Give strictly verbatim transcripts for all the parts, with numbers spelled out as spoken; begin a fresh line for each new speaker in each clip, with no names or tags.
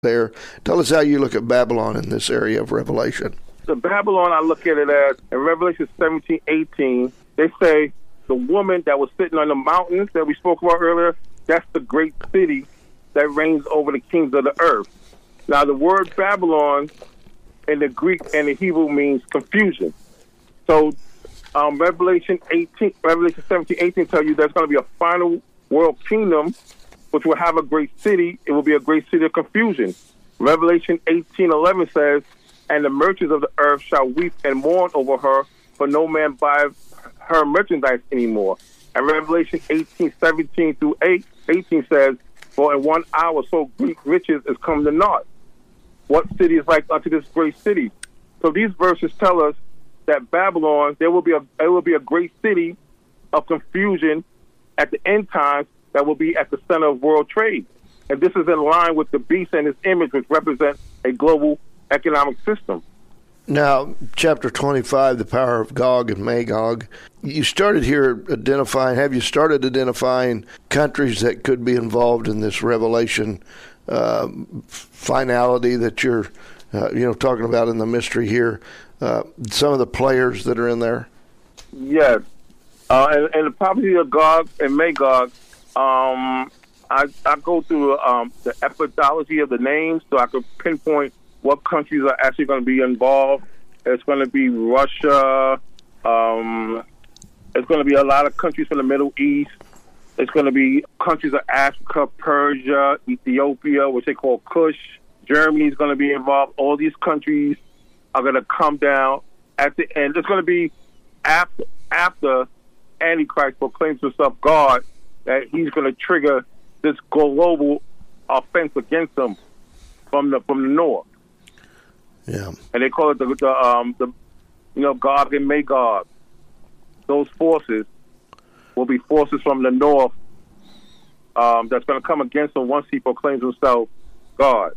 there. Tell us how you look at Babylon in this area of Revelation.
The Babylon, I look at it as, in Revelation seventeen, eighteen, they say the woman that was sitting on the mountains that we spoke about earlier, that's the great city that reigns over the kings of the earth. Now, the word Babylon in the Greek and the Hebrew means confusion. So, um, Revelation eighteen, Revelation seventeen, eighteen tell you there's going to be a final world kingdom which will have a great city. It will be a great city of confusion. Revelation eighteen, eleven says, and the merchants of the earth shall weep and mourn over her, for no man buys her merchandise anymore. And Revelation eighteen, seventeen through eighteen says, for in one hour so great riches is come to naught. What city is like unto this great city? So these verses tell us that Babylon, there will be a there will be a great city of confusion at the end times that will be at the center of world trade. And this is in line with the beast and his image, which represents a global economic system.
Now, chapter twenty-five, the power of Gog and Magog. You started here identifying, have you started identifying countries that could be involved in this Revelation uh, finality that you're, uh, you know, talking about in the mystery here? Uh, some of the players that are in there?
Yes. Uh, and, and the prophecy of Gog and Magog, um, I, I go through um, the epidology of the names so I could pinpoint what countries are actually going to be involved. It's going to be Russia. Um, it's going to be a lot of countries from the Middle East. It's going to be countries of Africa, Persia, Ethiopia, which they call Kush. Germany is going to be involved. All these countries are going to come down at the end. It's going to be after, after Antichrist proclaims himself God, that he's going to trigger this global offense against them from the from the north.
Yeah,
and they call it the, the um the you know Gog and Magog. Those forces will be forces from the north um, that's going to come against him once he proclaims himself God.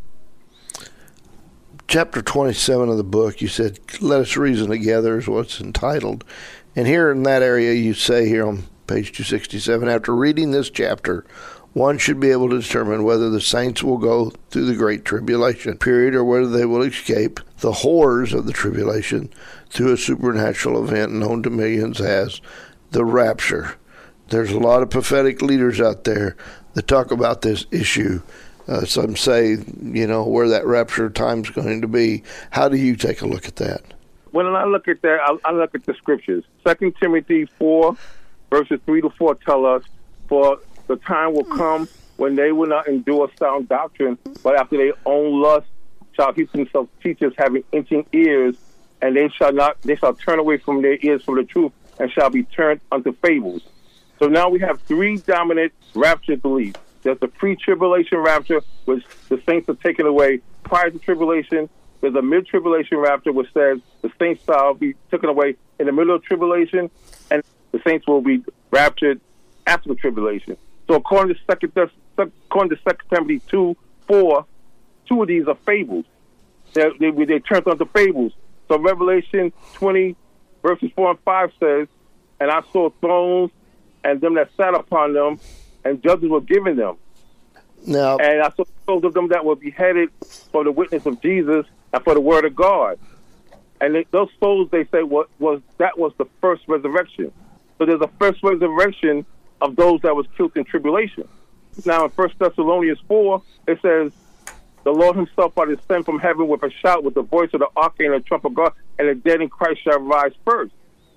Chapter twenty-seven of the book, you said, "Let us reason together," is what's entitled. And here in that area, you say here on page two sixty-seven, after reading this chapter, one should be able to determine whether the saints will go through the Great Tribulation period or whether they will escape the horrors of the tribulation through a supernatural event known to millions as the rapture. There's a lot of prophetic leaders out there that talk about this issue. Uh, some say, you know, where that rapture time's going to be. How do you take a look at that?
When I look at that, I, I look at the scriptures. Second Timothy four, verses three to four tell us, for the time will come when they will not endure sound doctrine, but after their own lust shall heap themselves teachers having itching ears, and they shall not they shall turn away from their ears from the truth, and shall be turned unto fables. So now we have three dominant rapture beliefs. There's the pre-tribulation rapture, which the saints are taken away prior to tribulation. There's a mid-tribulation rapture, which says the saints shall be taken away in the middle of tribulation, and the saints will be raptured after the tribulation. So according to Second according to Second Timothy two four, two of these are fables. They they they turned onto fables. So Revelation twenty verses four and five says, "And I saw thrones, and them that sat upon them, and judges were given them.
Now,
and I saw those of them that were beheaded for the witness of Jesus and for the word of God." And they, those souls, they say, was, was that was the first resurrection. So there's a first resurrection of those that was killed in tribulation. Now in First Thessalonians four, it says, "The Lord himself shall descend from heaven with a shout, with the voice of the archangel and the trump of God, and the dead in Christ shall rise first."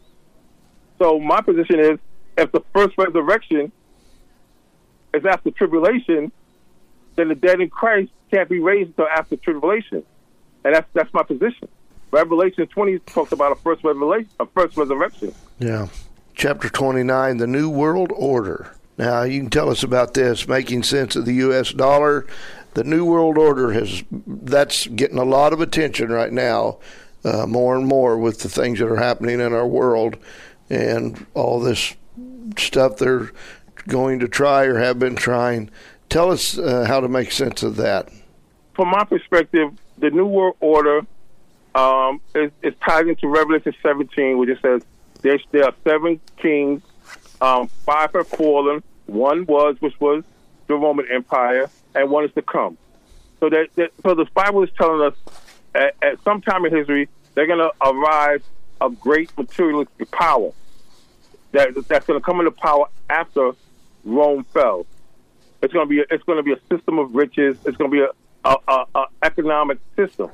So my position is, if the first resurrection is after tribulation, then the dead in Christ can't be raised until after tribulation. And that's that's my position. Revelation twenty talks about a first revelation, a first resurrection.
Yeah. Chapter twenty-nine, the New World Order. Now, you can tell us about this, making sense of the U S dollar. The New World Order, has that's getting a lot of attention right now, uh, more and more with the things that are happening in our world and all this stuff they're going to try or have been trying. Tell us uh, how to make sense of that.
From my perspective, the New World Order um, is, is tied into Revelation seventeen, which it says there, there are seven kings, um, five have fallen, one was, which was the Roman Empire, and one is to come. So that, that so the Bible is telling us at, at some time in history they're going to arise a great materialistic power that that's going to come into power after Rome fell. It's going to be a, it's going to be a system of riches. It's going to be a, a, a, a economic system.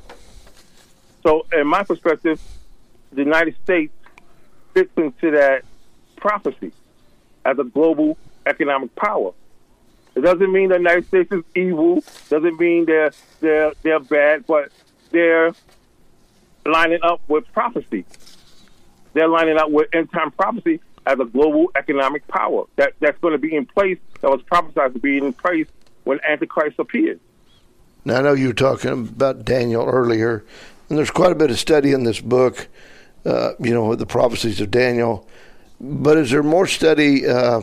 So, in my perspective, the United States fits into that prophecy as a global economic power. It doesn't mean the United States is evil. Doesn't mean they're they're they're bad, but they're lining up with prophecy. They're lining up with end time prophecy as a global economic power that that's going to be in place. That was prophesied to be in place when Antichrist appeared.
Now, I know you were talking about Daniel earlier, and there's quite a bit of study in this book, uh, you know, with the prophecies of Daniel. But is there more study uh,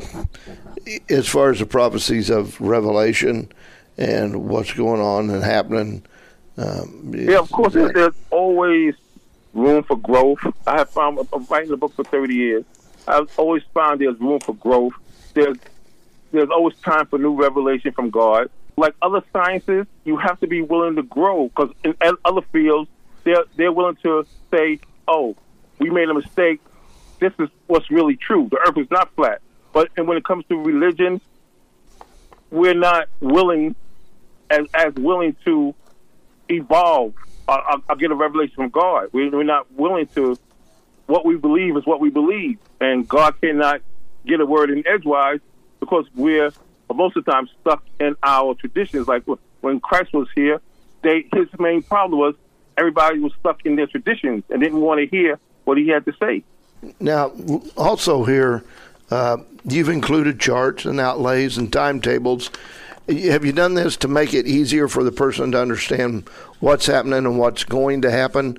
as far as the prophecies of Revelation and what's going on and happening? Um,
yeah, of course, there's, there's always room for growth. I have found, I'm writing the book for thirty years. I've always found there's room for growth. There's there's always time for new revelation from God. Like other sciences, you have to be willing to grow, because in other fields, they're they're willing to say, "Oh, we made a mistake. This is what's really true. The earth is not flat." But and when it comes to religion, we're not willing, as as willing to evolve. I'll, I'll get a revelation from God. We, we're not willing to. What we believe is what we believe, and God cannot get a word in edgewise because we're most of the time stuck in our traditions. Like when Christ was here, they his main problem was everybody was stuck in their traditions and didn't want to hear what he had to say.
Now, also here, uh, you've included charts and outlays and timetables. Have you done this to make it easier for the person to understand what's happening and what's going to happen?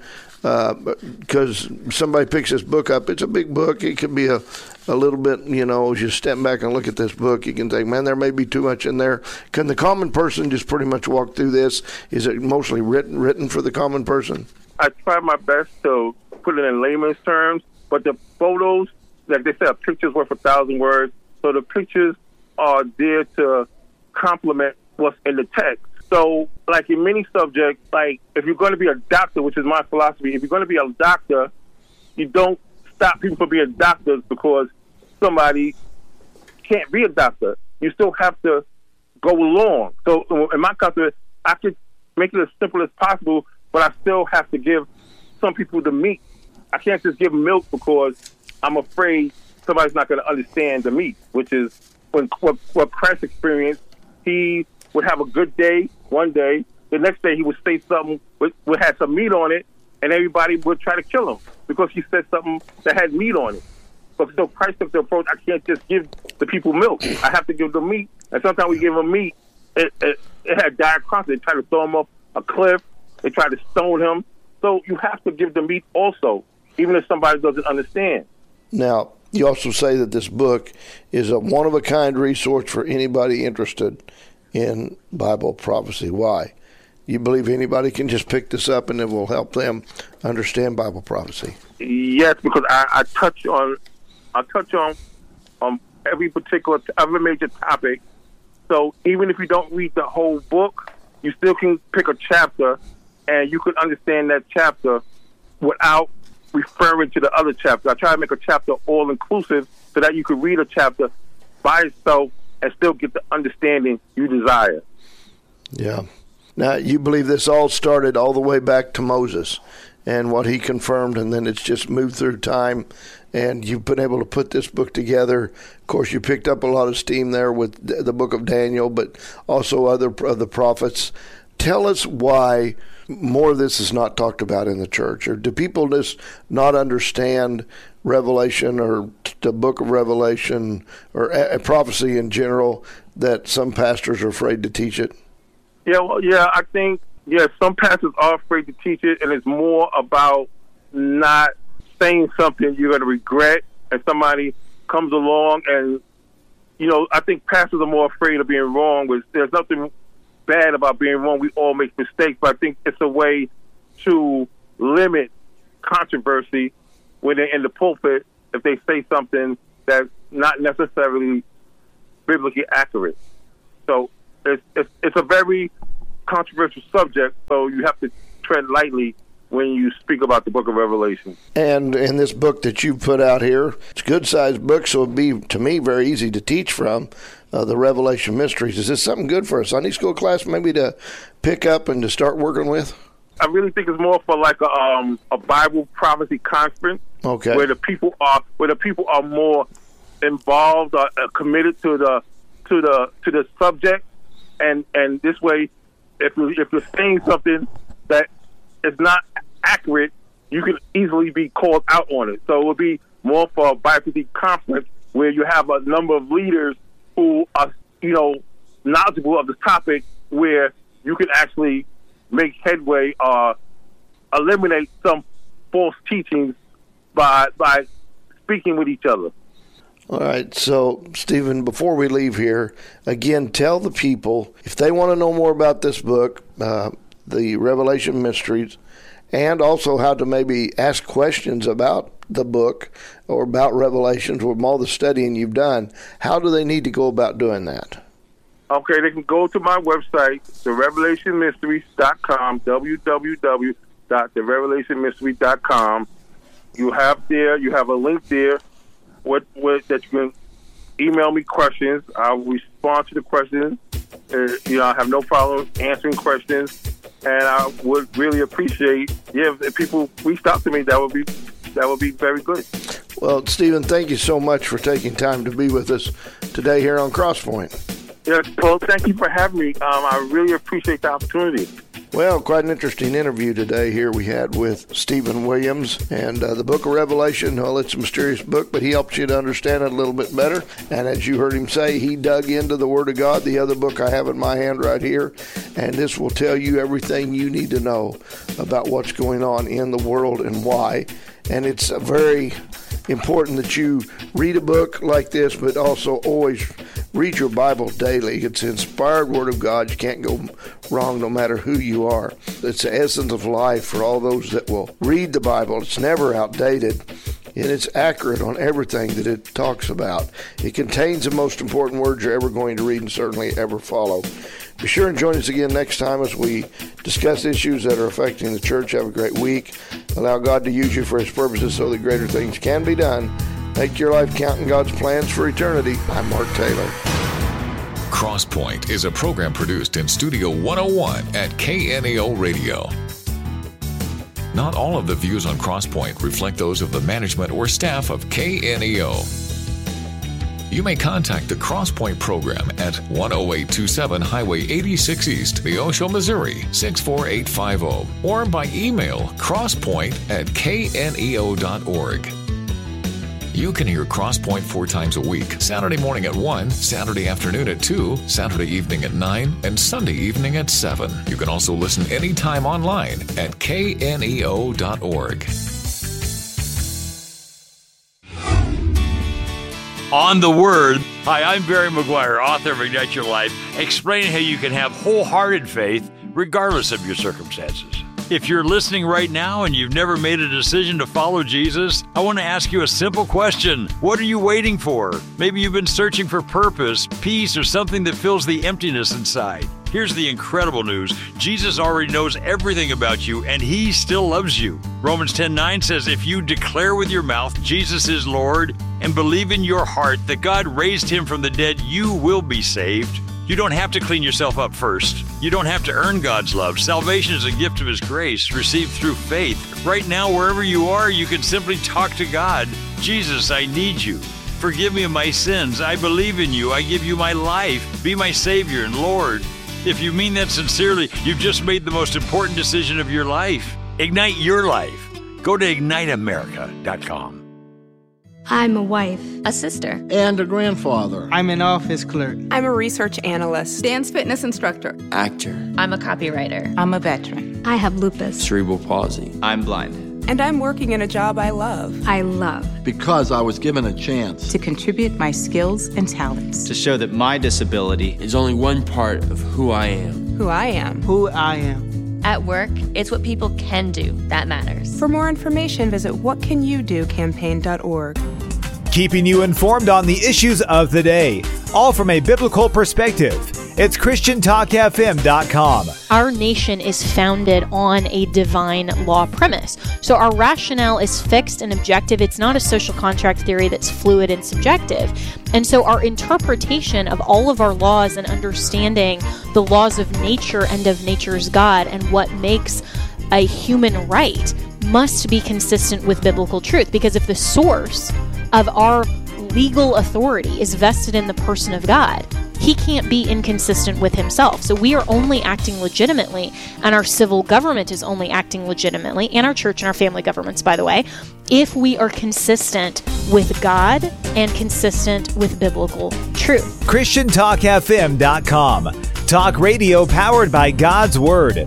Because uh, somebody picks this book up, it's a big book. It could be a, a little bit, you know, as you step back and look at this book, you can think, man, there may be too much in there. Can the common person just pretty much walk through this? Is it mostly written written for the common person?
I try my best to put it in layman's terms, but the photos, like they say, a picture's worth a thousand words. So the pictures are there to complement what's in the text. So, like in many subjects, like if you're going to be a doctor, which is my philosophy, if you're going to be a doctor, you don't stop people from being doctors because somebody can't be a doctor. You still have to go along. So, in my country, I could make it as simple as possible, but I still have to give some people the meat. I can't just give milk because I'm afraid somebody's not going to understand the meat, which is when what, what Christ experienced. He would have a good day one day. The next day he would say something would, would have some meat on it, and everybody would try to kill him because he said something that had meat on it. But so Christ took the approach, I can't just give the people milk. I have to give them meat. And sometimes we give them meat, it, it, it had dire consequences. They try to throw him off a cliff. They try to stone him. So you have to give the meat also, even if somebody doesn't understand.
Now, you also say that this book is a one-of-a-kind resource for anybody interested in Bible prophecy. Why? You believe anybody can just pick this up and it will help them understand Bible prophecy?
Yes, because I, I touch on I touch on on every particular every major topic. So even if you don't read the whole book, you still can pick a chapter and you can understand that chapter without referring to the other chapter. I try to make a chapter all-inclusive so that you can read a chapter by itself and still get the understanding you desire.
Yeah. Now, you believe this all started all the way back to Moses and what he confirmed, and then it's just moved through time, and you've been able to put this book together. Of course, you picked up a lot of steam there with the book of Daniel, but also other of the prophets. Tell us why more of this is not talked about in the church, or do people just not understand Revelation or the book of Revelation or a, a prophecy in general, that some pastors are afraid to teach it?
Yeah, well, yeah, I think, yeah, some pastors are afraid to teach it, and it's more about not saying something you're going to regret, and somebody comes along and, you know, I think pastors are more afraid of being wrong. Which there's nothing bad about being wrong. We all make mistakes, but I think it's a way to limit controversy when they're in the pulpit if they say something that's not necessarily biblically accurate. So it's it's, it's a very controversial subject, so you have to tread lightly when you speak about the book of Revelation.
And in this book that you put out here, it's a good-sized book, so it'd be, to me, very easy to teach from, uh, the Revelation Mysteries. Is this something good for a Sunday school class maybe to pick up and to start working with?
I really think it's more for like a, um, a Bible prophecy conference,
okay,
where the people are where the people are more involved, or uh, committed to the to the to the subject, and and this way, if you if you're saying something that is not accurate, you can easily be called out on it. So it would be more for a Bible prophecy conference where you have a number of leaders who are, you know, knowledgeable of the topic, where you can actually make headway or eliminate some false teachings by by speaking with each other.
All right. So, Stephen, before we leave here, again, tell the people, if they want to know more about this book, uh, the Revelation Mysteries, and also how to maybe ask questions about the book or about Revelations from all the studying you've done, how do they need to go about doing that?
Okay, they can go to my website, the revelation mysteries dot com, w w w dot the revelation mysteries dot com. You have there, you have a link there with, with, that you can email me questions. I'll respond to the questions. Uh, you know, I have no problem answering questions, and I would really appreciate, yeah, if people reached out to me. That would be that would be very good.
Well, Stephen, thank you so much for taking time to be with us today here on Crosspoint.
Yes, Paul, thank you for having me. Um, I really appreciate the opportunity.
Well, quite an interesting interview today here we had with Stephen Williams. And uh, the book of Revelation, well, it's a mysterious book, but he helps you to understand it a little bit better. And as you heard him say, he dug into the Word of God, the other book I have in my hand right here. And this will tell you everything you need to know about what's going on in the world and why. And it's a very important that you read a book like this, but also always read your Bible daily. It's the inspired Word of God. You can't go wrong no matter who you are. It's the essence of life for all those that will read the Bible. It's never outdated, and it's accurate on everything that it talks about. It contains the most important words you're ever going to read and certainly ever follow. Be sure and join us again next time as we discuss issues that are affecting the church. Have a great week. Allow God to use you for His purposes so that greater things can be done. Make your life count in God's plans for eternity. I'm Mark Taylor.
Crosspoint is a program produced in Studio one oh one at K N E O Radio. Not all of the views on Crosspoint reflect those of the management or staff of K N E O. You may contact the Crosspoint program at one oh eight two seven Highway eighty-six East, Neosho, Missouri, six four eight five zero, or by email crosspoint at k n e o dot org. You can hear Crosspoint four times a week, Saturday morning at one, Saturday afternoon at two, Saturday evening at nine, and Sunday evening at seven. You can also listen anytime online at k n e o dot org.
On the Word. Hi, I'm Barry McGuire, author of Ignite Your Life, explaining how you can have wholehearted faith regardless of your circumstances. If you're listening right now and you've never made a decision to follow Jesus, I want to ask you a simple question. What are you waiting for? Maybe you've been searching for purpose, peace, or something that fills the emptiness inside. Here's the incredible news. Jesus already knows everything about you, and He still loves you. Romans ten nine says, if you declare with your mouth Jesus is Lord and believe in your heart that God raised Him from the dead, you will be saved. You don't have to clean yourself up first. You don't have to earn God's love. Salvation is a gift of His grace, received through faith. Right now, wherever you are, you can simply talk to God. Jesus, I need you. Forgive me of my sins. I believe in you. I give you my life. Be my Savior and Lord. If you mean that sincerely, you've just made the most important decision of your life. Ignite your life. Go to ignite america dot com.
I'm a wife,
a sister,
and a grandfather.
I'm an office clerk.
I'm a research analyst, dance fitness instructor,
actor.
I'm a copywriter.
I'm a veteran.
I have lupus,
cerebral palsy.
I'm blind.
And I'm working in a job I love.
I love.
Because I was given a chance
to contribute my skills and talents.
To show that my disability
is only one part of who I am.
Who I am.
Who I am.
At work, it's what people can do that matters.
For more information, visit what can you do campaign dot org.
Keeping you informed on the issues of the day, all from a biblical perspective. It's Christian Talk F M dot com.
Our nation is founded on a divine law premise. So our rationale is fixed and objective. It's not a social contract theory that's fluid and subjective. And so our interpretation of all of our laws and understanding the laws of nature and of nature's God and what makes a human right must be consistent with biblical truth. Because if the source of our legal authority is vested in the person of God, he can't be inconsistent with himself. So we are only acting legitimately, and our civil government is only acting legitimately, and our church and our family governments, by the way, if we are consistent with God and consistent with biblical truth.
Christian Talk F M dot com. Talk radio powered by God's Word.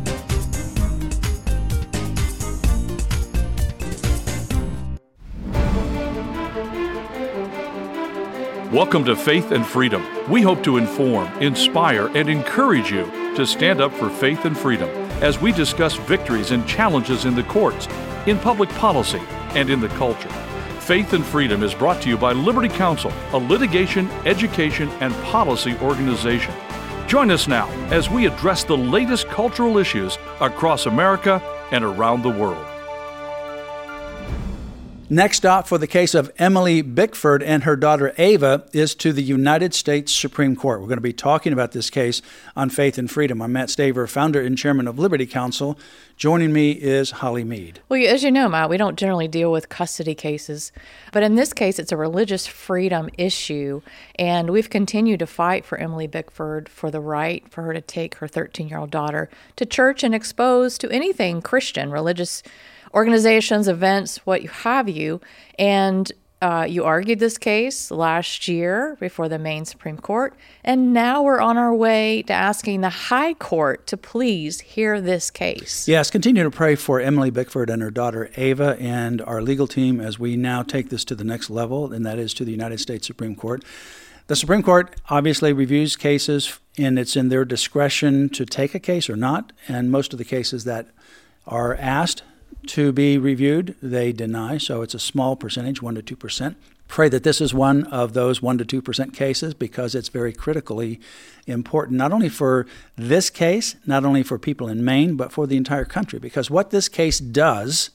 Welcome to Faith and Freedom. We hope to inform, inspire, and encourage you to stand up for faith and freedom as we discuss victories and challenges in the courts, in public policy, and in the culture. Faith and Freedom is brought to you by Liberty Counsel, a litigation, education, and policy organization. Join us now as we address the latest cultural issues across America and around the world.
Next stop for the case of Emily Bickford and her daughter Ava is to the United States Supreme Court. We're going to be talking about this case on Faith and Freedom. I'm Matt Staver, founder and chairman of Liberty Counsel. Joining me is Holly Mead.
Well, as you know, Matt, we don't generally deal with custody cases, but in this case, it's a religious freedom issue, and we've continued to fight for Emily Bickford for the right for her to take her thirteen-year-old daughter to church and expose to anything Christian, religious organizations, events, what you have you. And uh, you argued this case last year before the Maine Supreme Court, and now we're on our way to asking the High Court to please hear this case.
Yes, continue to pray for Emily Bickford and her daughter Ava and our legal team as we now take this to the next level, and that is to the United States Supreme Court. The Supreme Court obviously reviews cases, and it's in their discretion to take a case or not, and most of the cases that are asked to be reviewed, they deny, so it's a small percentage, one to two percent. Pray that this is one of those one to two percent cases because it's very critically important, not only for this case, not only for people in Maine, but for the entire country. Because what this case does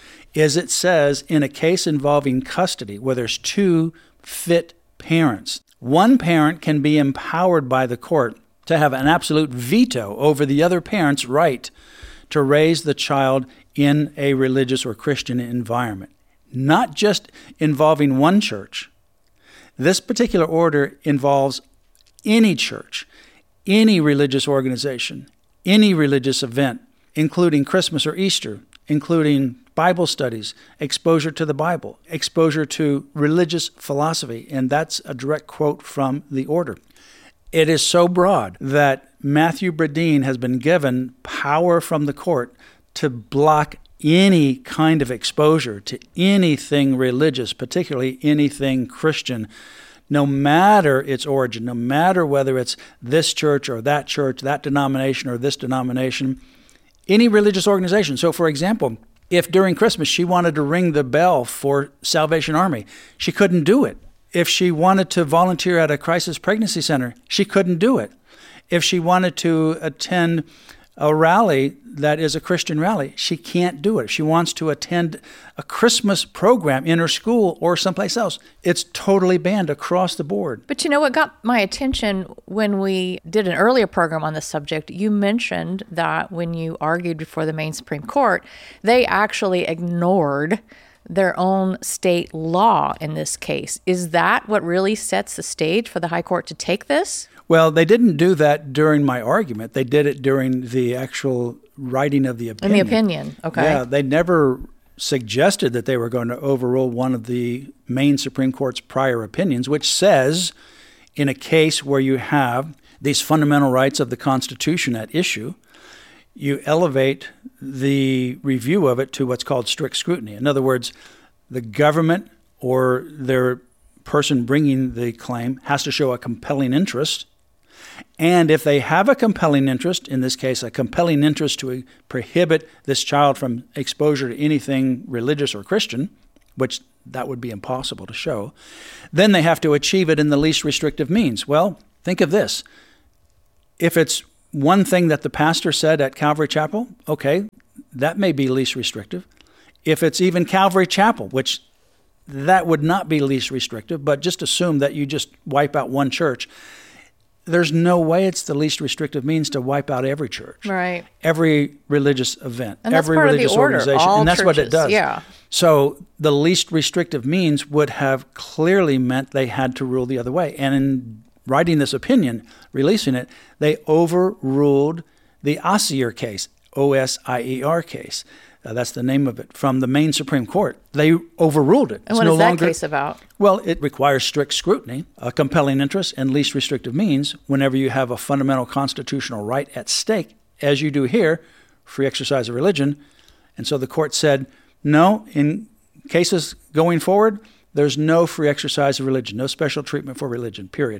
is it says in a case involving custody where there's two fit parents, one parent can be empowered by the court to have an absolute veto over the other parent's right to raise the child in a religious or Christian environment, not just involving one church. This particular order involves any church, any religious organization, any religious event, including Christmas or Easter, including Bible studies, exposure to the Bible, exposure to religious philosophy, and that's a direct quote from the order. It is so broad that Matthew Bradeen has been given power from the court to block any kind of exposure to anything religious, particularly anything Christian, no matter its origin, no matter whether it's this church or that church, that denomination or this denomination, any religious organization. So, for example, if during Christmas she wanted to ring the bell for Salvation Army, she couldn't do it. If she wanted to volunteer at a crisis pregnancy center, she couldn't do it. If she wanted to attend a rally that is a Christian rally, she can't do it. If she wants to attend a Christmas program in her school or someplace else, it's totally banned across the board.
But you know what got my attention when we did an earlier program on this subject? You mentioned that when you argued before the Maine Supreme Court, they actually ignored their own state law in this case. Is that what really sets the stage for the High Court to take this?
Well, they didn't do that during my argument. They did it during the actual writing of the opinion.
In the opinion, okay.
Yeah, they never suggested that they were going to overrule one of the Maine Supreme Court's prior opinions, which says in a case where you have these fundamental rights of the Constitution at issue, you elevate the review of it to what's called strict scrutiny. In other words, the government or their person bringing the claim has to show a compelling interest. And if they have a compelling interest, in this case, a compelling interest to prohibit this child from exposure to anything religious or Christian, which that would be impossible to show, then they have to achieve it in the least restrictive means. Well, think of this. if it's one thing that the pastor said at Calvary Chapel, okay, that may be least restrictive. If it's even Calvary Chapel, which that would not be least restrictive, but just assume that you just wipe out one church. There's no way it's the least restrictive means to wipe out every church.
Right.
Every religious event,
and that's
every
part
religious
of the order.
organization.
All
and that's
churches,
what it does.
Yeah.
So the least restrictive means would have clearly meant they had to rule the other way. And in writing this opinion, releasing it, they overruled the Osier case, O S I E R case. Uh, that's the name of it, from the Maine Supreme Court. They overruled it.
And
it's
what
no
is that
longer,
case about?
Well, it requires strict scrutiny, a compelling interest, and least restrictive means whenever you have a fundamental constitutional right at stake, as you do here, free exercise of religion. And so the court said, no, in cases going forward, there's no free exercise of religion, no special treatment for religion, period.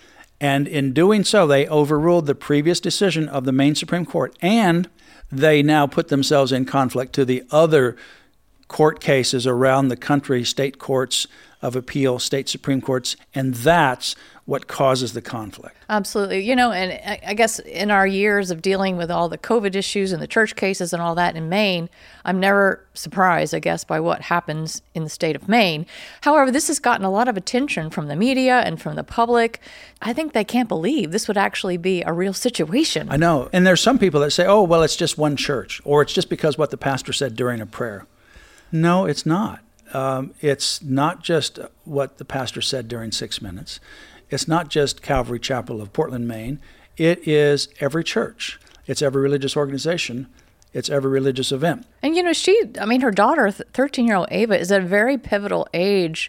And in doing so, they overruled the previous decision of the Maine Supreme Court, and they now put themselves in conflict to the other court cases around the country, state courts of appeal, state Supreme Courts, and that's what causes the conflict.
Absolutely. You know, and I guess in our years of dealing with all the COVID issues and the church cases and all that in Maine, I'm never surprised, I guess, by what happens in the state of Maine. However, this has gotten a lot of attention from the media and from the public. I think they can't believe this would actually be a real situation.
I know. And there's some people that say, oh, well, it's just one church, or it's just because what the pastor said during a prayer. No, it's not. Um, it's not just what the pastor said during six minutes. It's not just Calvary Chapel of Portland, Maine. It is every church. It's every religious organization. It's every religious event.
And, you know, she, I mean, her daughter, thirteen-year-old Ava, is at a very pivotal age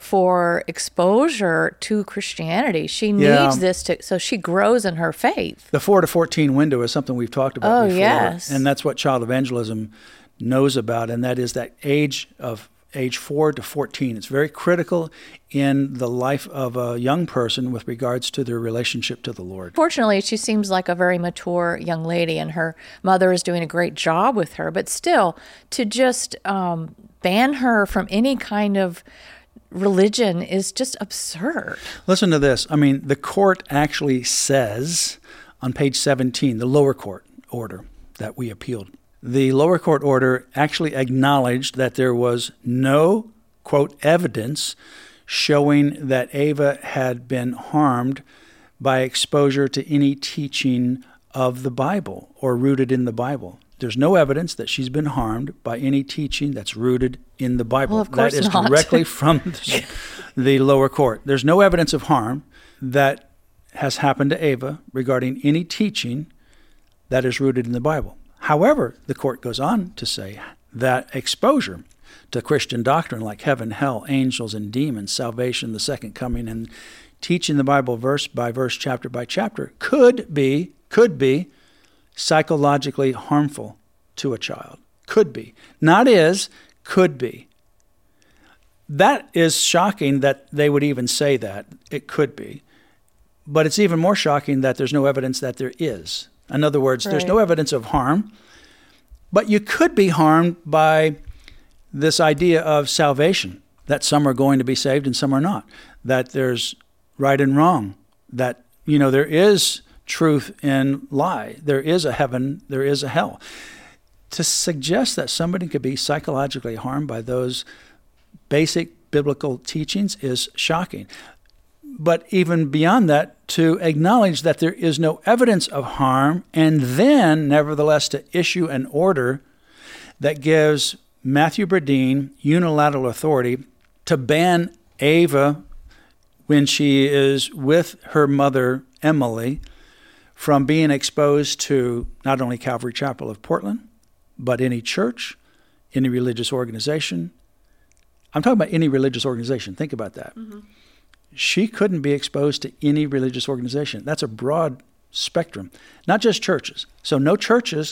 for exposure to Christianity. She needs
Yeah.
this to, so she grows in her faith.
The four to fourteen window is something we've talked about
Oh,
before.
yes.
And that's what child evangelism knows about, and that is that age of age four to fourteen. It's very critical in the life of a young person with regards to their relationship to the Lord.
Fortunately, she seems like a very mature young lady, and her mother is doing a great job with her. But still, to just um, ban her from any kind of religion is just absurd.
Listen to this. I mean, the court actually says on page seventeen, the lower court order that we appealed, the lower court order actually acknowledged that there was no, quote, evidence showing that Ava had been harmed by exposure to any teaching of the Bible or rooted in the Bible. There's no evidence that she's been harmed by any teaching that's rooted in the Bible.
Well, of course
that is
not.
directly from the, the lower court. There's no evidence of harm that has happened to Ava regarding any teaching that is rooted in the Bible. However, the court goes on to say that exposure to Christian doctrine like heaven, hell, angels, and demons, salvation, the second coming, and teaching the Bible verse by verse, chapter by chapter, could be, could be psychologically harmful to a child. Could be. Not is, could be. That is shocking that they would even say that. It could be. But it's even more shocking that there's no evidence that there is. In other words, right. There's no evidence of harm, but you could be harmed by this idea of salvation, that some are going to be saved and some are not, that there's right and wrong, that, you know, there is truth and lie, there is a heaven, there is a hell. To suggest that somebody could be psychologically harmed by those basic biblical teachings is shocking. But even beyond that, to acknowledge that there is no evidence of harm, and then, nevertheless, to issue an order that gives Matthew Bradeen unilateral authority to ban Ava, when she is with her mother, Emily, from being exposed to not only Calvary Chapel of Portland, but any church, any religious organization. I'm talking about any religious organization. Think about that. Mm-hmm. She couldn't be exposed to any religious organization. That's a broad spectrum, not just churches. So no churches,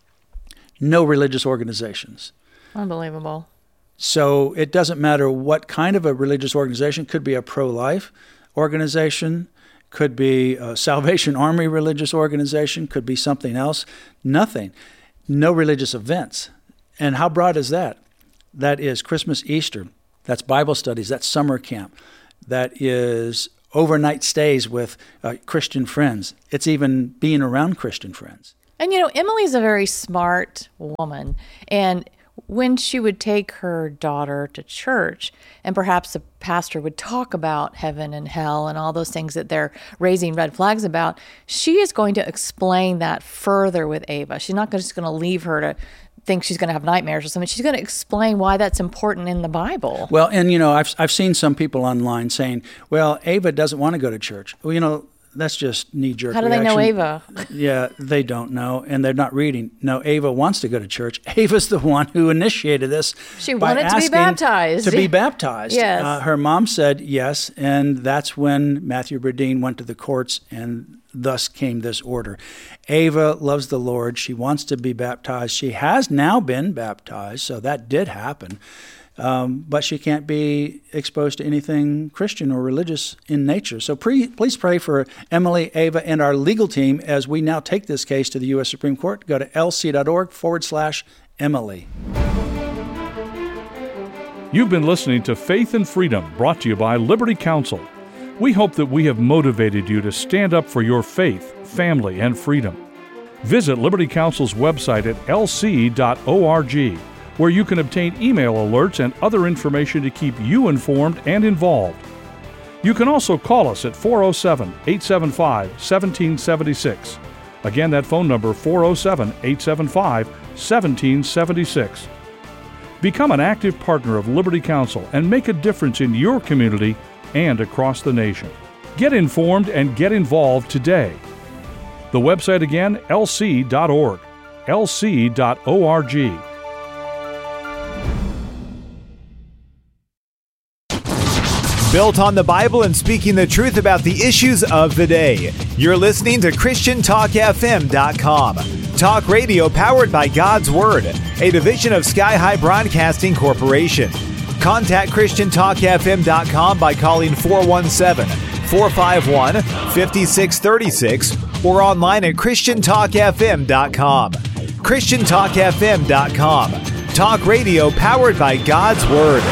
no religious organizations.
Unbelievable.
So it doesn't matter what kind of a religious organization. Could be a pro-life organization, could be a Salvation Army religious organization, could be something else. Nothing. No religious events. And how broad is that? That is Christmas, Easter. That's Bible studies. That's summer camp. That is overnight stays with uh, Christian friends. It's even being around Christian friends.
And, you know, Emily's a very smart woman. And when she would take her daughter to church, and perhaps the pastor would talk about heaven and hell and all those things that they're raising red flags about, she is going to explain that further with Ava. She's not just going to leave her to think she's going to have nightmares or something. She's going to explain why that's important in the Bible.
Well, and, you know, I've, I've seen some people online saying, well, Ava doesn't want to go to church. Well, you know, that's just knee-jerk
How do
reaction.
they know Ava?
Yeah, they don't know, and they're not reading. No, Ava wants to go to church. Ava's the one who initiated this.
She wanted to be baptized.
To be baptized.
Yes.
Uh, her mom said yes, and that's when Matthew Burdine went to the courts, and thus came this order. Ava loves the Lord. She wants to be baptized. She has now been baptized, so that did happen. Um, but she can't be exposed to anything Christian or religious in nature. So pre- please pray for Emily, Ava, and our legal team as we now take this case to the U S Supreme Court. Go to lc.org forward slash Emily.
You've been listening to Faith and Freedom, brought to you by Liberty Counsel. We hope that we have motivated you to stand up for your faith, family, and freedom. Visit Liberty Counsel's website at l c dot org. where you can obtain email alerts and other information to keep you informed and involved. You can also call us at four oh seven, eight seven five, one seven seven six. Again, that phone number, four oh seven, eight seven five, one seven seven six. Become an active partner of Liberty Counsel and make a difference in your community and across the nation. Get informed and get involved today. The website again, l c dot org, l c dot org.
Built on the Bible and speaking the truth about the issues of the day. You're listening to Christian Talk F M dot com. Talk radio powered by God's Word, a division of Sky High Broadcasting Corporation. Contact Christian Talk F M dot com by calling four one seven, four five one, five six three six or online at Christian Talk F M dot com. Christian Talk F M dot com. Talk radio powered by God's Word.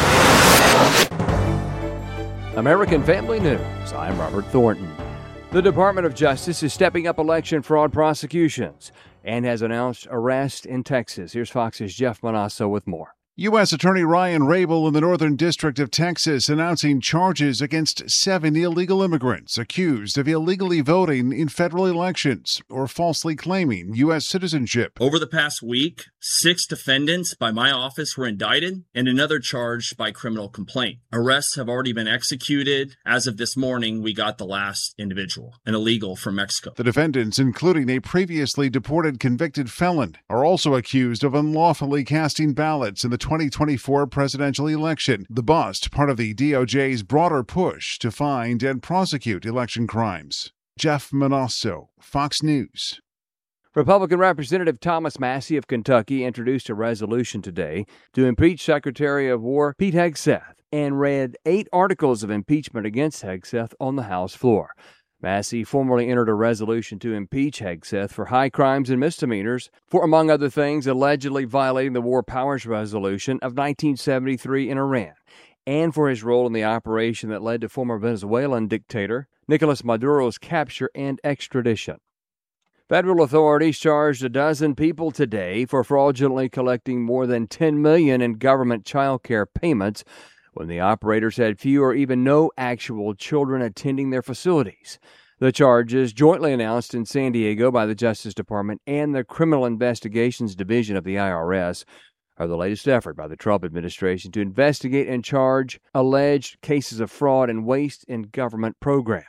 American Family News. I'm Robert Thornton. The Department of Justice is stepping up election fraud prosecutions and has announced arrest in Texas. Here's Fox's Jeff Manasso with more.
U S Attorney Ryan Rabel in the Northern District of Texas announcing charges against seven illegal immigrants accused of illegally voting in federal elections or falsely claiming U S citizenship.
Over the past week, six defendants by my office were indicted and another charged by criminal complaint. Arrests have already been executed. As of this morning, we got the last individual, an illegal from Mexico.
The defendants, including a previously deported convicted felon, are also accused of unlawfully casting ballots in the twenty twenty-four presidential election. The bust, part of the D O J's broader push to find and prosecute election crimes. Jeff Manasso, Fox News.
Republican Representative Thomas Massie of Kentucky introduced a resolution today to impeach Secretary of War Pete Hegseth and read eight articles of impeachment against Hegseth on the House floor. Massie formally entered a resolution to impeach Hegseth for high crimes and misdemeanors for, among other things, allegedly violating the War Powers Resolution of nineteen seventy-three in Iran, and for his role in the operation that led to former Venezuelan dictator Nicolas Maduro's capture and extradition. Federal authorities charged a dozen people today for fraudulently collecting more than ten million dollars in government child care payments when the operators had few or even no actual children attending their facilities. The charges, jointly announced in San Diego by the Justice Department and the Criminal Investigations Division of the I R S, are the latest effort by the Trump administration to investigate and charge alleged cases of fraud and waste in government programs.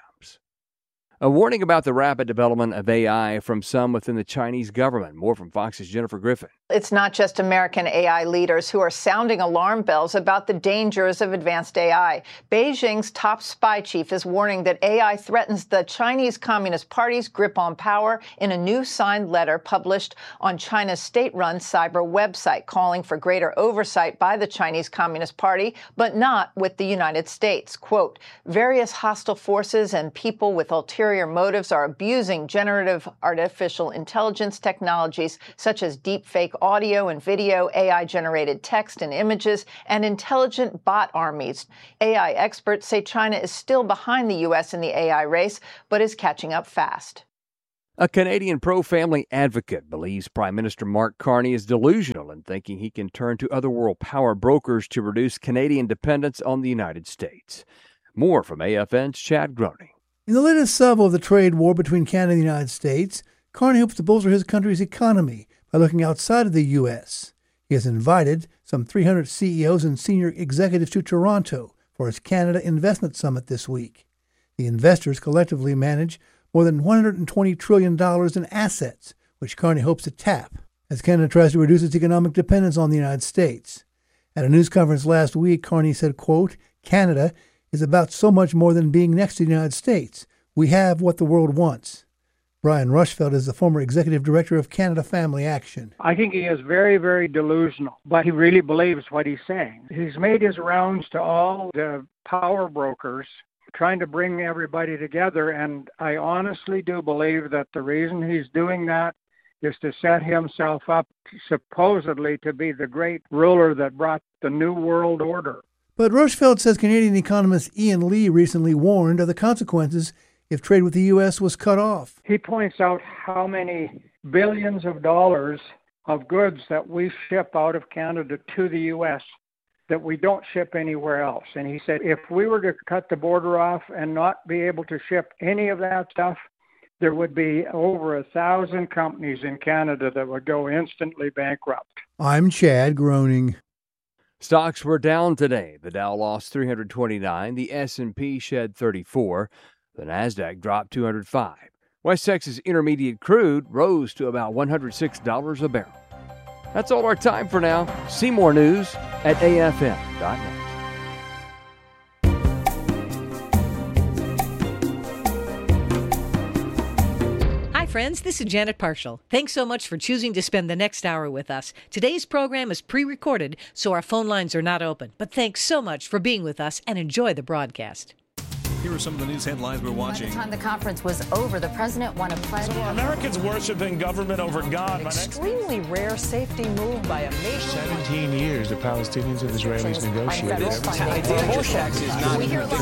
A warning about the rapid development of A I from some within the Chinese government. More from Fox's Jennifer Griffin.
It's not just American A I leaders who are sounding alarm bells about the dangers of advanced A I. Beijing's top spy chief is warning that A I threatens the Chinese Communist Party's grip on power in a new signed letter published on China's state-run cyber website, calling for greater oversight by the Chinese Communist Party, but not with the United States. Quote, various hostile forces and people with ulterior ulterior motives are abusing generative artificial intelligence technologies such as deepfake audio and video, A I-generated text and images, and intelligent bot armies. A I experts say China is still behind the U S in the A I race, but is catching up fast.
A Canadian pro-family advocate believes Prime Minister Mark Carney is delusional in thinking he can turn to other world power brokers to reduce Canadian dependence on the United States. More from A F N's Chad Groening.
In the latest salvo of the trade war between Canada and the United States, Carney hopes to bolster his country's economy by looking outside of the U S. He has invited some three hundred C E Os and senior executives to Toronto for his Canada Investment Summit this week. The investors collectively manage more than one hundred twenty trillion dollars in assets, which Carney hopes to tap as Canada tries to reduce its economic dependence on the United States. At a news conference last week, Carney said, quote, "Canada is about so much more than being next to the United States. We have what the world wants." Brian Rushfeld is the former executive director of Canada Family Action.
I think he is very, very delusional, but he really believes what he's saying. He's made his rounds to all the power brokers, trying to bring everybody together, and I honestly do believe that the reason he's doing that is to set himself up supposedly to be the great ruler that brought the New World Order.
But Rushfeld says Canadian economist Ian Lee recently warned of the consequences if trade with the U S was cut off.
He points out how many billions of dollars of goods that we ship out of Canada to the U S that we don't ship anywhere else. And he said if we were to cut the border off and not be able to ship any of that stuff, there would be over a thousand companies in Canada that would go instantly bankrupt.
I'm Chad Groening.
Stocks were down today. The Dow lost three hundred twenty-nine, the S and P shed thirty-four, the Nasdaq dropped two hundred five. West Texas Intermediate crude rose to about one hundred six dollars a barrel. That's all our time for now. See more news at A F M dot net.
Hi, friends. This is Janet Parshall. Thanks so much for choosing to spend the next hour with us. Today's program is pre-recorded, so our phone lines are not open. But thanks so much for being with us, and enjoy the broadcast.
Here are some of the news headlines we're watching.
By the time the conference was over, the president won a pledge.
So are Americans worshiping government over God?
An extremely rare safety move by a nation.
seventeen years the Palestinians and Israelis negotiated.
This idea tax is not. We hear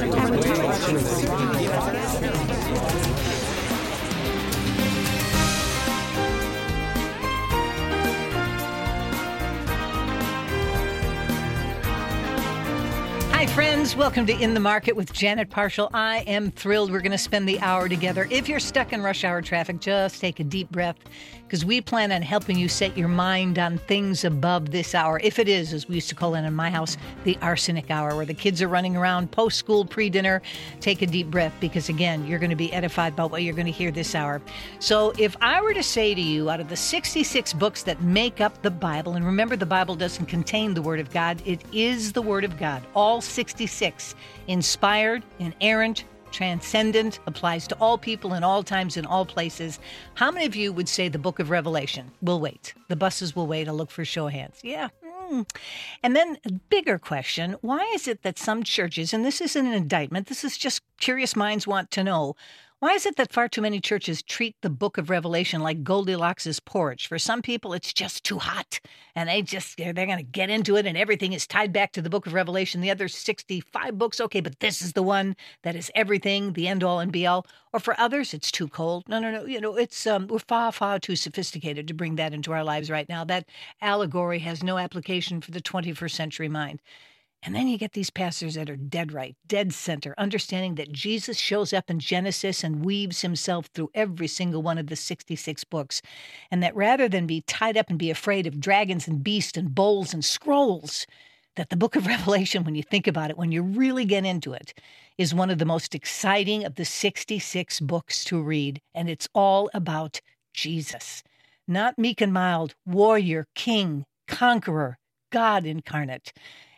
Hi, friends. Welcome to In the Market with Janet Parshall. I am thrilled we're going to spend the hour together. If you're stuck in rush hour traffic, just take a deep breath, because we plan on helping you set your mind on things above this hour. If it is, as we used to call it in my house, the arsenic hour, where the kids are running around post-school, pre-dinner, take a deep breath, because, again, you're going to be edified by what you're going to hear this hour. So if I were to say to you, out of the sixty-six books that make up the Bible, and remember, the Bible doesn't contain the Word of God, it is the Word of God, all sixty-six, inspired, inerrant, transcendent, applies to all people in all times in all places. How many of you would say the book of Revelation? We'll wait. The buses will wait. I'll look for show of hands. Yeah. Mm. And then a bigger question, why is it that some churches, and this isn't an indictment, this is just curious minds want to know, why is it that far too many churches treat the book of Revelation like Goldilocks' porridge? For some people, it's just too hot, and they just, they're, they're going to get into it, and everything is tied back to the book of Revelation. The other sixty-five books, okay, but this is the one that is everything, the end-all and be-all. Or for others, it's too cold. No, no, no, you know, it's um, we're far, far too sophisticated to bring that into our lives right now. That allegory has no application for the twenty-first century mind. And then you get these pastors that are dead right, dead center, understanding that Jesus shows up in Genesis and weaves himself through every single one of the sixty-six books. And that rather than be tied up and be afraid of dragons and beasts and bowls and scrolls, that the book of Revelation, when you think about it, when you really get into it, is one of the most exciting of the sixty-six books to read. And it's all about Jesus. Not meek and mild, warrior, king, conqueror, God incarnate.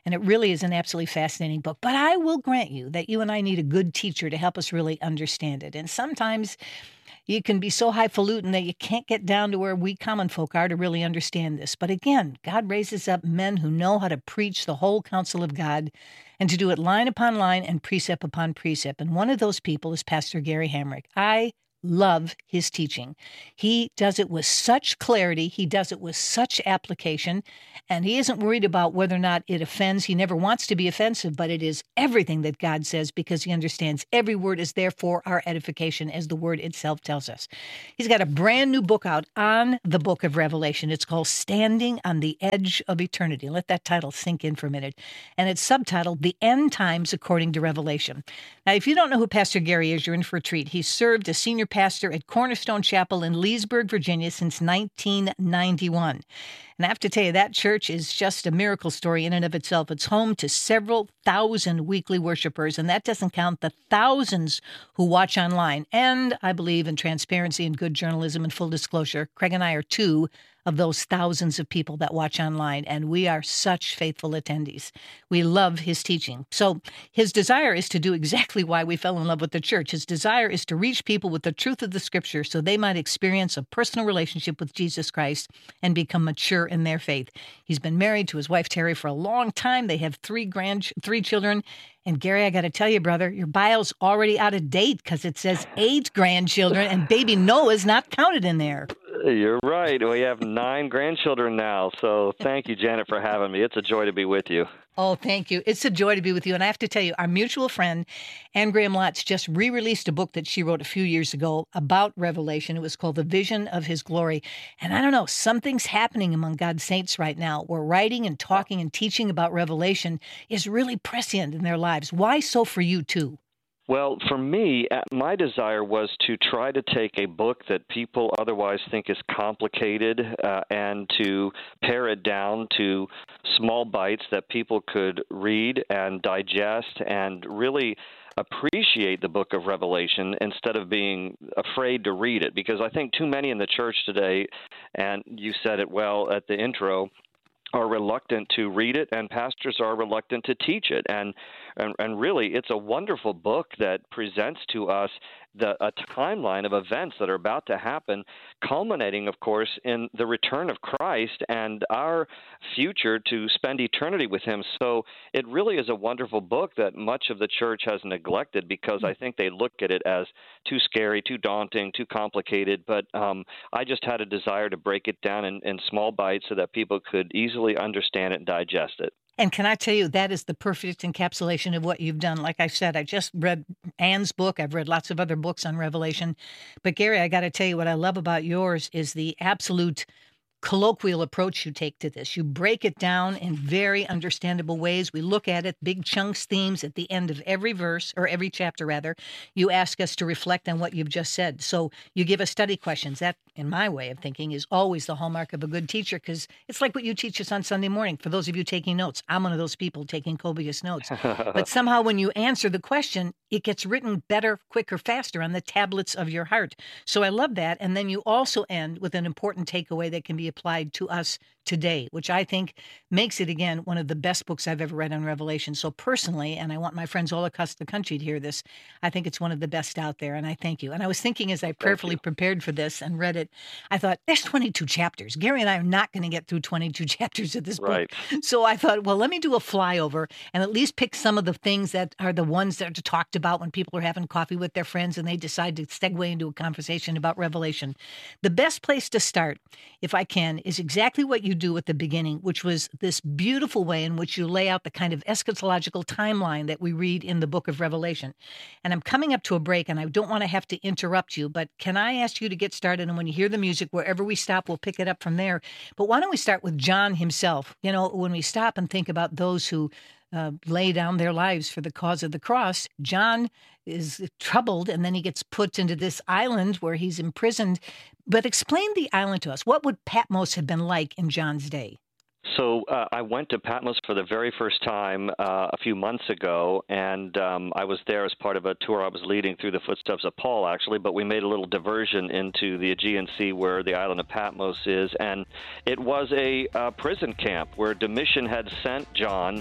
And it really is an absolutely fascinating book. But I will grant you that you and I need a good teacher to help us really understand it. And sometimes you can be so highfalutin that you can't get down to where we common folk are to really understand this. But again, God raises up men who know how to preach the whole counsel of God and to do it line upon line and precept upon precept. And one of those people is Pastor Gary Hamrick. I love his teaching. He does it with such clarity. He does it with such application. And he isn't worried about whether or not it offends. He never wants to be offensive, but it is everything that God says because he understands every word is there for our edification, as the word itself tells us. He's got a brand new book out on the book of Revelation. It's called Standing on the Edge of Eternity. Let that title sink in for a minute. And it's subtitled The End Times According to Revelation. Now, if you don't know who Pastor Gary is, you're in for a treat. He's served as senior pastor at Cornerstone Chapel in Leesburg, Virginia since nineteen ninety-one. And I have to tell you, that church is just a miracle story in and of itself. It's home to several thousand weekly worshipers, and that doesn't count the thousands who watch online. And I believe in transparency and good journalism and full disclosure. Craig and I are two of those thousands of people that watch online, and we are such faithful attendees. We love his teaching. So his desire is to do exactly why we fell in love with the church. His desire is to reach people with the truth of the Scripture so they might experience a personal relationship with Jesus Christ and become mature in their faith. He's been married to his wife, Terry, for a long time. They have three grand, three children. And Gary, I got to tell you, brother, your bio's already out of date because it says eight grandchildren and baby Noah's not counted in there.
You're right. We have nine grandchildren now. So thank you, Janet, for having me. It's a joy to be with you.
Oh, thank you. It's a joy to be with you. And I have to tell you, our mutual friend, Anne Graham Lotz, just re-released a book that she wrote a few years ago about Revelation. It was called The Vision of His Glory. And I don't know, something's happening among God's saints right now where writing and talking and teaching about Revelation is really prescient in their lives. Why so for you, too?
Well, for me, my desire was to try to take a book that people otherwise think is complicated uh, and to pare it down to small bites that people could read and digest and really appreciate the book of Revelation instead of being afraid to read it. Because I think too many in the church today, and you said it well at the intro, are reluctant to read it, and pastors are reluctant to teach it. And, and and really, it's a wonderful book that presents to us the a timeline of events that are about to happen, culminating, of course, in the return of Christ and our future to spend eternity with him. So it really is a wonderful book that much of the church has neglected because I think they look at it as too scary, too daunting, too complicated. But um, I just had a desire to break it down in, in small bites so that people could easily understand it and digest it.
And can I tell you, that is the perfect encapsulation of what you've done. Like I said, I just read Anne's book. I've read lots of other books on Revelation. But Gary, I got to tell you, what I love about yours is the absolute colloquial approach you take to this. You break it down in very understandable ways. We look at it, big chunks, themes at the end of every verse, or every chapter rather. You ask us to reflect on what you've just said. So you give us study questions. That, in my way of thinking, is always the hallmark of a good teacher, because it's like what you teach us on Sunday morning. For those of you taking notes, I'm one of those people taking copious notes. But somehow when you answer the question, it gets written better, quicker, faster on the tablets of your heart. So I love that. And then you also end with an important takeaway that can be applied to us today, which I think makes it, again, one of the best books I've ever read on Revelation. So personally, and I want my friends all across the country to hear this, I think it's one of the best out there, and I thank you. And I was thinking as I prayerfully prepared for this and read it, I thought, there's twenty-two chapters. Gary and I are not going to get through twenty-two chapters of this
right.
book. So I thought, well, let me do a flyover and at least pick some of the things that are the ones that are talked about when people are having coffee with their friends and they decide to segue into a conversation about Revelation. The best place to start, if I can, is exactly what you do at the beginning, which was this beautiful way in which you lay out the kind of eschatological timeline that we read in the book of Revelation. And I'm coming up to a break, and I don't want to have to interrupt you, but can I ask you to get started? And when you hear the music, wherever we stop, we'll pick it up from there. But why don't we start with John himself? You know, when we stop and think about those who Uh, lay down their lives for the cause of the cross, John is troubled, and then he gets put into this island where he's imprisoned. But explain the island to us. What would Patmos have been like in John's day?
So uh, I went to Patmos for the very first time uh, a few months ago, and um, I was there as part of a tour I was leading through the footsteps of Paul, actually, but we made a little diversion into the Aegean Sea where the island of Patmos is, and it was a uh, prison camp where Domitian had sent John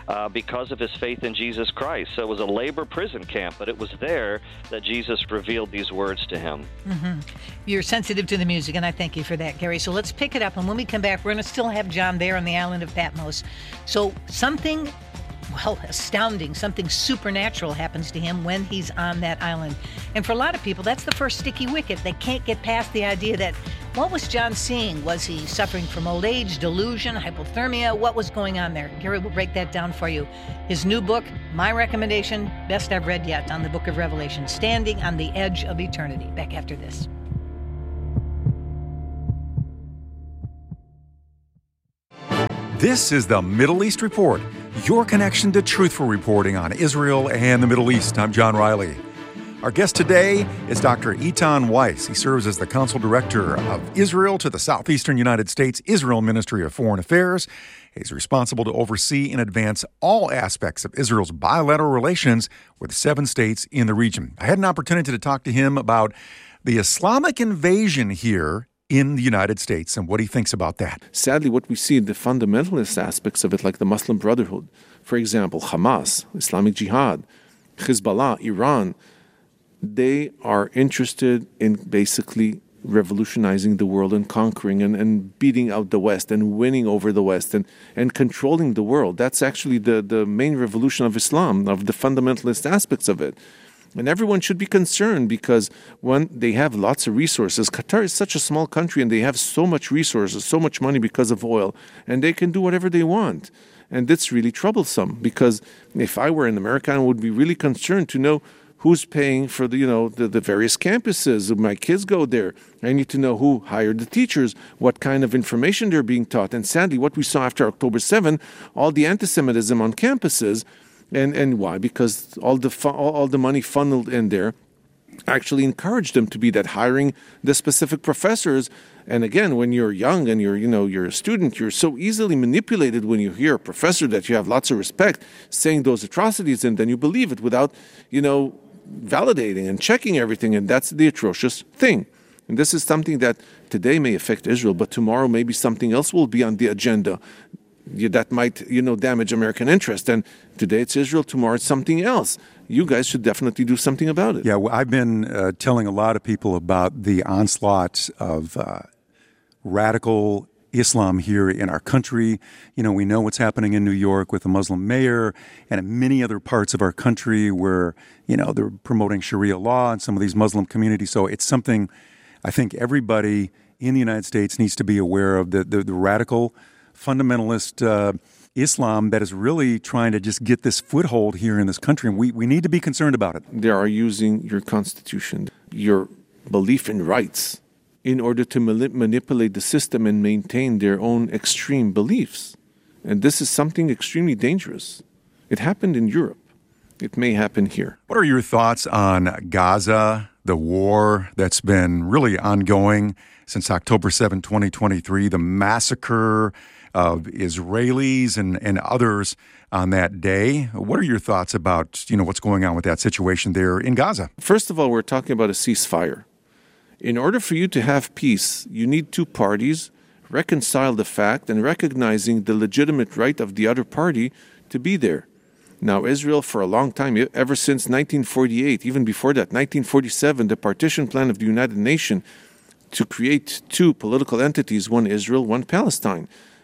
uh, because of his faith in Jesus Christ. So it was a labor prison camp, but it was there that Jesus revealed these words to him.
Mm-hmm. You're sensitive to the music, and I thank you for that, Gary. So let's pick it up, and when we come back, we're going to still have John there on the island of Patmos. So something, well, astounding, something supernatural happens to him when he's on that island. And for a lot of people, that's the first sticky wicket. They can't get past the idea that, what was John seeing? Was he suffering from old age, delusion, hypothermia? What was going on there? Gary will break that down for you. His new book, my recommendation, best I've read yet, on the book of Revelation, Standing on the Edge of Eternity. Back after this.
This is the Middle East Report, your connection to truthful reporting on Israel and the Middle East. I'm John Riley. Our guest today is Doctor Eitan Weiss. He serves as the Council Director of Israel to the Southeastern United States Israel Ministry of Foreign Affairs. He's responsible to oversee and advance all aspects of Israel's bilateral relations with seven states in the region. I had an opportunity to talk to him about the Islamic invasion here in the United States and what he thinks about that.
Sadly, what we see, the fundamentalist aspects of it, like the Muslim Brotherhood, for example, Hamas, Islamic Jihad, Hezbollah, Iran, they are interested in basically revolutionizing the world and conquering and, and beating out the West and winning over the West and, and controlling the world. That's actually the, the main revolution of Islam, of the fundamentalist aspects of it. And everyone should be concerned because when they have lots of resources, Qatar is such a small country and they have so much resources, so much money because of oil, and they can do whatever they want. And that's really troublesome because if I were an American, I would be really concerned to know who's paying for the, you know, the, the various campuses. My kids go there. I need to know who hired the teachers, what kind of information they're being taught. And sadly, what we saw after October seventh, all the anti-Semitism on campuses. And and why? Because all the fu- all, all the money funneled in there actually encouraged them to be that, hiring the specific professors. And again, when you're young and you're, you know, you're a student, you're so easily manipulated when you hear a professor that you have lots of respect saying those atrocities, and then you believe it without, you know, validating and checking everything. And that's the atrocious thing. And this is something that today may affect Israel, but tomorrow maybe something else will be on the agenda that might, you know, damage American interest. And today it's Israel, tomorrow it's something else. You guys should definitely do something about it.
Yeah, well, I've been uh, telling a lot of people about the onslaught of uh, radical Islam here in our country. You know, we know what's happening in New York with the Muslim mayor and in many other parts of our country where, you know, they're promoting Sharia law in some of these Muslim communities. So it's something I think everybody in the United States needs to be aware of, the, the, the radical fundamentalist uh, Islam that is really trying to just get this foothold here in this country. And we, we need to be concerned about it.
They are using your constitution, your belief in rights, in order to manip- manipulate the system and maintain their own extreme beliefs. And this is something extremely dangerous. It happened in Europe. It may happen here.
What are your thoughts on Gaza, the war that's been really ongoing since October seventh, twenty twenty-three, the massacre of Israelis and, and others on that day? What are your thoughts about, you know, what's going on with that situation there in Gaza?
First of all, we're talking about a ceasefire. In order for you to have peace, you need two parties reconcile the fact and recognizing the legitimate right of the other party to be there. Now, Israel, for a long time, ever since nineteen forty-eight, even before that, nineteen forty-seven, the partition plan of the United Nations to create two political entities, one Israel, one Palestine.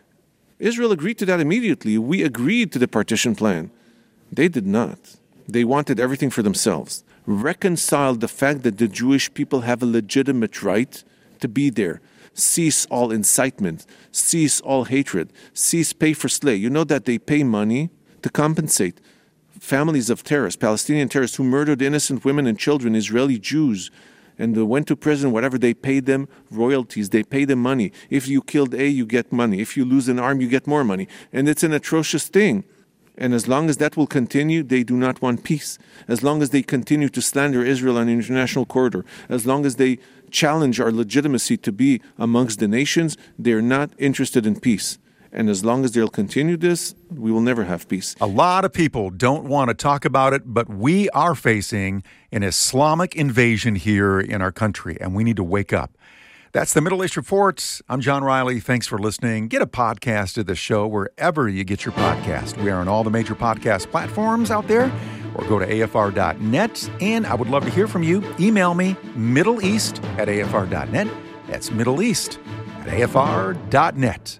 Israel agreed to that immediately. We agreed to the partition plan. They did not. They wanted everything for themselves. Reconcile the fact that the Jewish people have a legitimate right to be there. Cease all incitement. Cease all hatred. Cease pay for slay. You know that they pay money to compensate families of terrorists, Palestinian terrorists who murdered innocent women and children, Israeli Jews, and they went to prison, whatever, they pay them royalties, they pay them money. If you killed A, you get money. If you lose an arm, you get more money. And it's an atrocious thing. And as long as that will continue, they do not want peace. As long as they continue to slander Israel on the international corridor, as long as they challenge our legitimacy to be amongst the nations, they're not interested in peace. And as long as they'll continue this, we will never have peace.
A lot of people don't want to talk about it, but we are facing an Islamic invasion here in our country, and we need to wake up. That's the Middle East Report. I'm John Riley. Thanks for listening. Get a podcast of the show wherever you get your podcast. We are on all the major podcast platforms out there, or go to A F R dot net. And I would love to hear from you. Email me, middleeast at A F R dot net. That's middleeast at A F R dot net.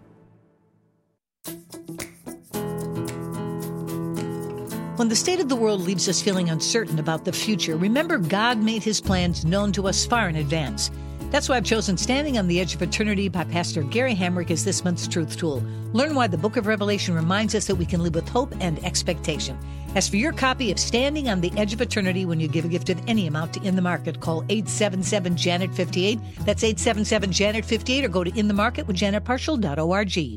When the state of the world leaves us feeling uncertain about the future, remember God made his plans known to us far in advance. That's why I've chosen Standing on the Edge of Eternity by Pastor Gary Hamrick as this month's Truth Tool. Learn why the book of Revelation reminds us that we can live with hope and expectation. As for your copy of Standing on the Edge of Eternity, when you give a gift of any amount to In the Market, call eight seven seven, Janet fifty-eight. That's eight seven seven, Janet fifty-eight, or go to in the market with janet parshall dot org.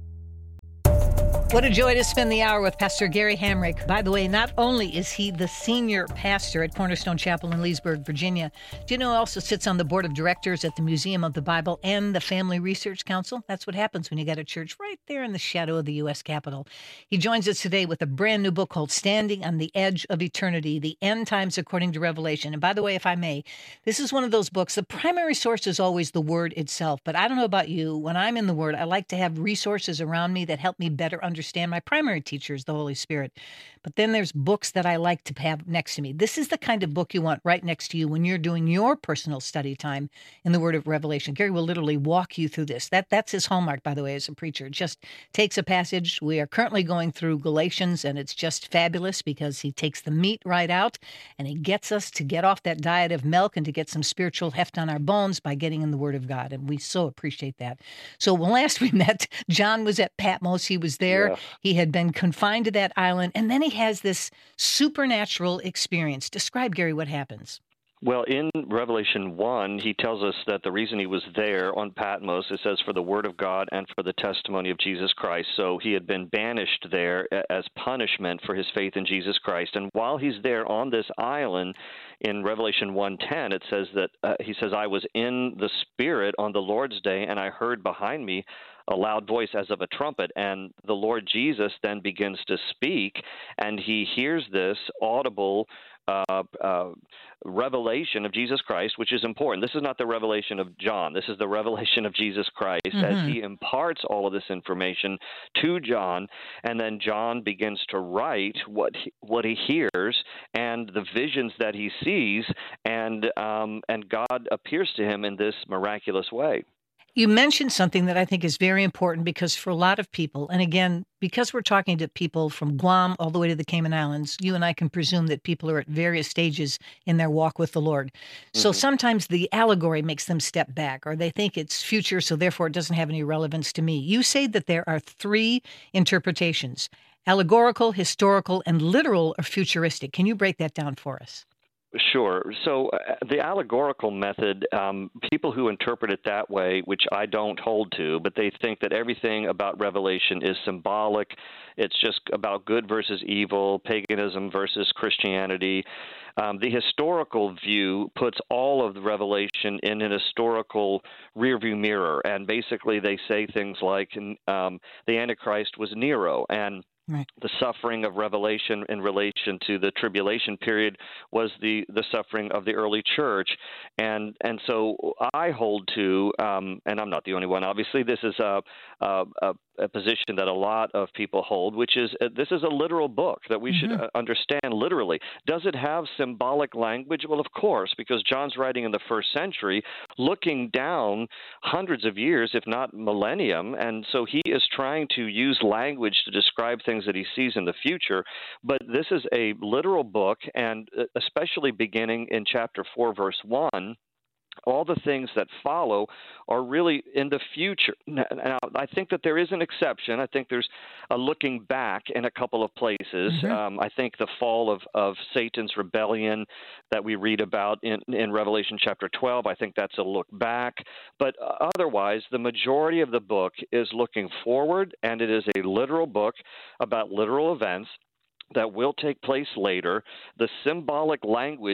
What a joy to spend the hour with Pastor Gary Hamrick. By the way, not only is he the senior pastor at Cornerstone Chapel in Leesburg, Virginia, do you know he also sits on the board of directors at the Museum of the Bible and the Family Research Council? That's what happens when you got a church right there in the shadow of the U S Capitol. He joins us today with a brand new book called Standing on the Edge of Eternity, The End Times According to Revelation. And by the way, if I may, this is one of those books. The primary source is always the Word itself. But I don't know about you. When I'm in the Word, I like to have resources around me that help me better understand Understand. My primary teacher is the Holy Spirit. But then there's books that I like to have next to me. This is the kind of book you want right next to you when you're doing your personal study time in the Word of Revelation. Gary will literally walk you through this. That That's his hallmark, by the way, as a preacher. It just takes a passage. We are currently going through Galatians, and it's just fabulous because he takes the meat right out, and he gets us to get off that diet of milk and to get some spiritual heft on our bones by getting in the Word of God. And we so appreciate that. So when last we met, John was at Patmos. He was there. Yeah. He had been confined to that island, and then he has this supernatural experience. Describe, Gary, what happens.
Well, in Revelation one, he tells us that the reason he was there on Patmos, it says, for the word of God and for the testimony of Jesus Christ. So he had been banished there as punishment for his faith in Jesus Christ. And while he's there on this island, in Revelation one ten, it says that, uh, he says, I was in the Spirit on the Lord's day, and I heard behind me a loud voice as of a trumpet, and the Lord Jesus then begins to speak, and he hears this audible uh, uh, revelation of Jesus Christ, which is important. This is not the revelation of John. This is the revelation of Jesus Christ mm-hmm. as he imparts all of this information to John, and then John begins to write what he, what he hears and the visions that he sees, and um, and God appears to him in this miraculous way.
You mentioned something that I think is very important because for a lot of people, and again, because we're talking to people from Guam all the way to the Cayman Islands, you and I can presume that people are at various stages in their walk with the Lord. Mm-hmm. So sometimes the allegory makes them step back, or they think it's future, so therefore it doesn't have any relevance to me. You say that there are three interpretations: allegorical, historical, and literal or futuristic. Can you break that down for us?
Sure. So uh, the allegorical method, um, people who interpret it that way, which I don't hold to, but they think that everything about Revelation is symbolic. It's just about good versus evil, paganism versus Christianity. Um, the historical view puts all of the Revelation in an historical rearview mirror, and basically they say things like um, the Antichrist was Nero, and Right. the suffering of Revelation in relation to the tribulation period was the, the suffering of the early church. And and so I hold to, um, and I'm not the only one, obviously, this is a, a, a position that a lot of people hold, which is uh, this is a literal book that we mm-hmm. should uh, understand literally. Does it have symbolic language? Well, of course, because John's writing in the first century, looking down hundreds of years, if not millennium, and so he is trying to use language to describe things that he sees in the future. But this is a literal book, and especially beginning in chapter four, verse one, all the things that follow are really in the future. Now, I think that there is an exception. I think there's a looking back in a couple of places. Mm-hmm. Um, I think the fall of, of Satan's rebellion that we read about in, in Revelation chapter twelve, I think that's a look back. But otherwise, the majority of the book is looking forward, and it is a literal book about literal events that will take place later. The symbolic language is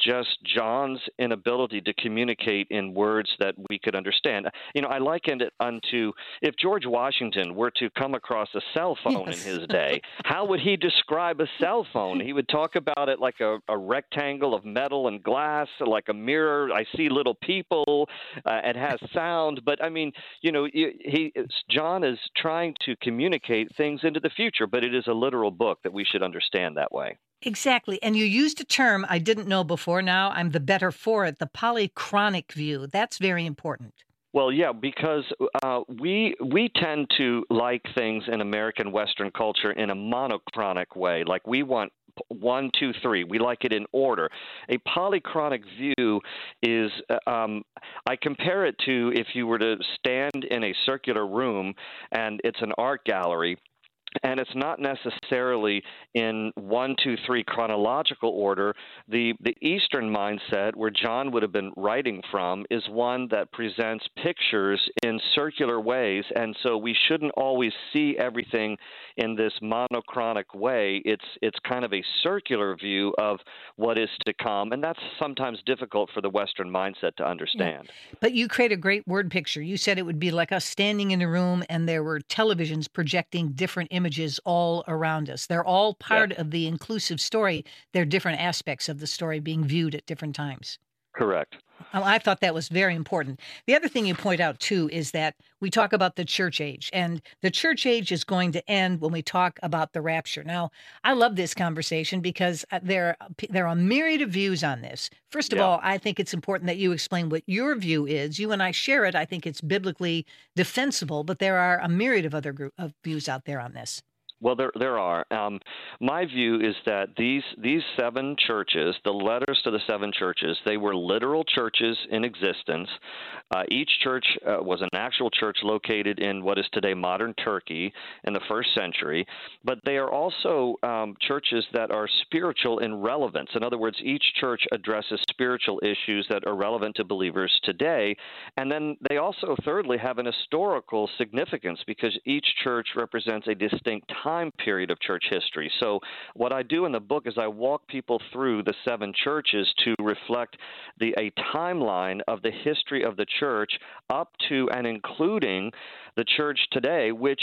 just John's inability to communicate in words that we could understand. You know, I likened it unto if George Washington were to come across a cell phone yes. in his day, how would he describe a cell phone? He would talk about it like a, a rectangle of metal and glass, like a mirror. I see little people. Uh, it has sound. But, I mean, you know, he John is trying to communicate things into the future, but it is a literal book that we should understand that way.
Exactly. And you used a term I didn't know before. Now I'm the better for it, the polychronic view. That's very important.
Well, yeah, because uh, we we tend to like things in American Western culture in a monochronic way. Like we want one, two, three. We like it in order. A polychronic view is, um, I compare it to if you were to stand in a circular room and it's an art gallery. And it's not necessarily in one, two, three chronological order. The the Eastern mindset, where John would have been writing from, is one that presents pictures in circular ways, and so we shouldn't always see everything in this monochronic way. It's it's kind of a circular view of what is to come, and that's sometimes difficult for the Western mindset to understand.
Yeah. But you create a great word picture. You said it would be like us standing in a room, and there were televisions projecting different images. Images all around us. They're all part yeah. of the inclusive story. They're different aspects of the story being viewed at different times.
Correct.
I thought that was very important. The other thing you point out, too, is that we talk about the church age, and the church age is going to end when we talk about the rapture. Now, I love this conversation because there, there are a myriad of views on this. First of yeah. all, I think it's important that you explain what your view is. You and I share it. I think it's biblically defensible, but there are a myriad of other group of views out there on this.
Well, there there are. Um, my view is that these these seven churches, the letters to the seven churches, they were literal churches in existence. Uh, each church uh, was an actual church located in what is today modern Turkey in the first century, but they are also um, churches that are spiritual in relevance. In other words, each church addresses spiritual issues that are relevant to believers today. And then they also, thirdly, have an historical significance because each church represents a distinct time time period of church history. So what I do in the book is I walk people through the seven churches to reflect the a timeline of the history of the church up to and including the church today, which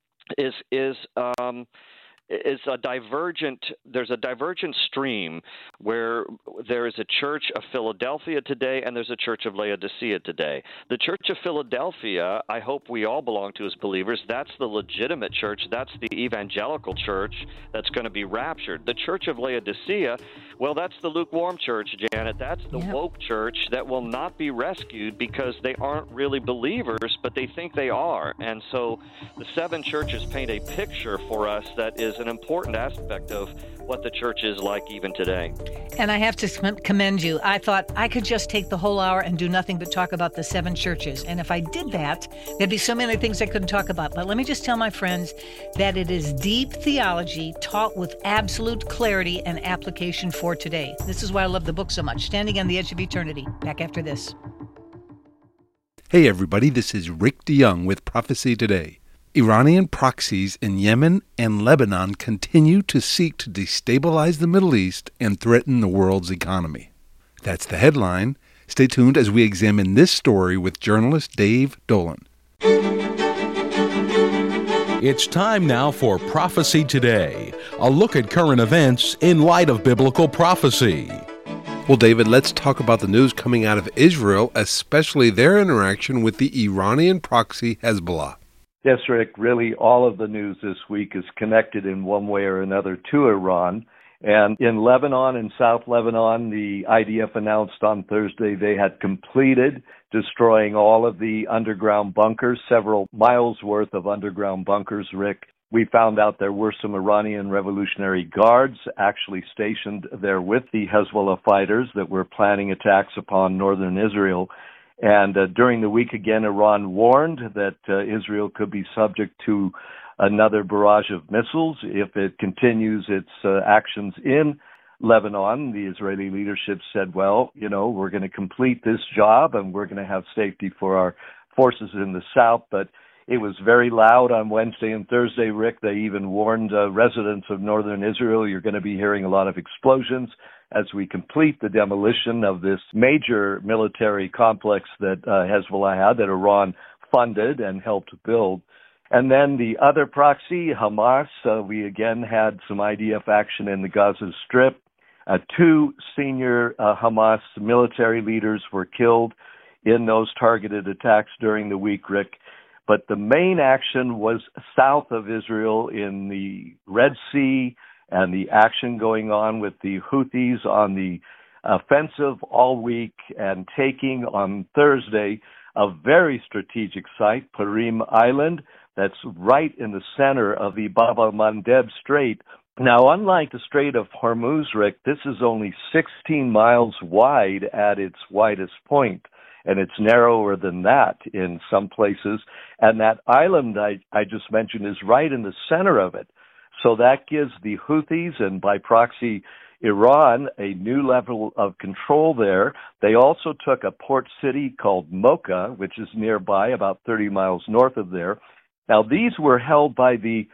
is is um, is a divergent, there's a divergent stream where there is a church of Philadelphia today and there's a church of Laodicea today. The church of Philadelphia, I hope we all belong to as believers. That's the legitimate church. That's the evangelical church that's going to be raptured. The church of Laodicea, well, that's the lukewarm church, Janet. That's the yep. woke church that will not be rescued because they aren't really believers, but they think they are. And so the seven churches paint a picture for us that is an important aspect of what the church is like even today.
And I have to commend you. I thought I could just take the whole hour and do nothing but talk about the seven churches. And if I did that, there'd be so many things I couldn't talk about. But let me just tell my friends that it is deep theology taught with absolute clarity and application for today. This is why I love the book so much. Standing on the Edge of Eternity. Back after this.
Hey everybody, this is Rick DeYoung with Prophecy Today. Iranian proxies in Yemen and Lebanon continue to seek to destabilize the Middle East and threaten the world's economy. That's the headline. Stay tuned as we examine this story with journalist Dave Dolan.
It's time now for Prophecy Today, a look at current events in light of biblical prophecy.
Well, David, let's talk about the news coming out of Israel, especially their interaction with the Iranian proxy Hezbollah.
Yes, Rick, really all of the news this week is connected in one way or another to Iran. And in Lebanon and South Lebanon, the I D F announced on Thursday they had completed destroying all of the underground bunkers, several miles worth of underground bunkers, Rick. We found out there were some Iranian Revolutionary Guards actually stationed there with the Hezbollah fighters that were planning attacks upon northern Israel. And uh, during the week, again, Iran warned that uh, Israel could be subject to another barrage of missiles if it continues its uh, actions in Lebanon. The Israeli leadership said, well, you know, we're going to complete this job and we're going to have safety for our forces in the south. But It was very loud on Wednesday and Thursday, Rick. They even warned uh, residents of northern Israel, you're going to be hearing a lot of explosions as we complete the demolition of this major military complex that uh, Hezbollah had, that Iran funded and helped build. And then the other proxy, Hamas, uh, we again had some I D F action in the Gaza Strip. Uh, two senior uh, Hamas military leaders were killed in those targeted attacks during the week, Rick. But the main action was south of Israel in the Red Sea, and the action going on with the Houthis on the offensive all week, and taking on Thursday a very strategic site, Purim Island, that's right in the center of the Bab el-Mandeb Strait. Now, unlike the Strait of Hormuz, Rick, this is only sixteen miles wide at its widest point, and it's narrower than that in some places. And that island I, I just mentioned is right in the center of it. So that gives the Houthis, and by proxy Iran, a new level of control there. They also took a port city called Mocha, which is nearby, about thirty miles north of there. Now, these were held by the